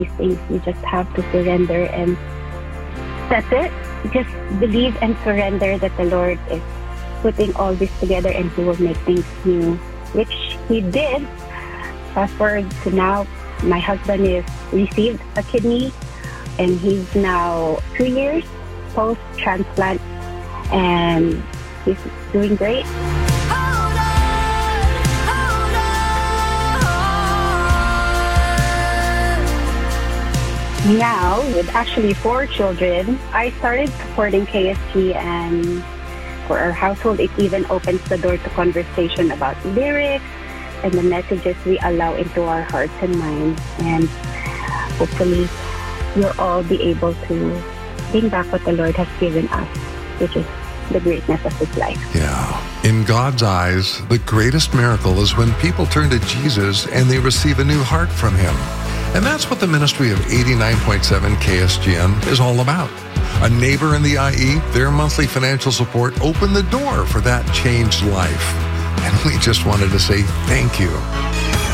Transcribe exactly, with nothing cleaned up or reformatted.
these things. You just have to surrender, and that's it. Just believe and surrender that the Lord is putting all this together and He will make things new, which He did. Fast forward to now, my husband is received a kidney, and he's now two years post-transplant, and he's doing great. Now, with actually four children, I started supporting K S G, and for our household, it even opens the door to conversation about lyrics and the messages we allow into our hearts and minds. And hopefully, you'll all be able to bring back what the Lord has given us, which is the greatness of His life. Yeah. In God's eyes, the greatest miracle is when people turn to Jesus and they receive a new heart from Him. And that's what the ministry of eighty-nine point seven K S G N is all about. A neighbor in the I E, their monthly financial support opened the door for that changed life. And we just wanted to say thank you.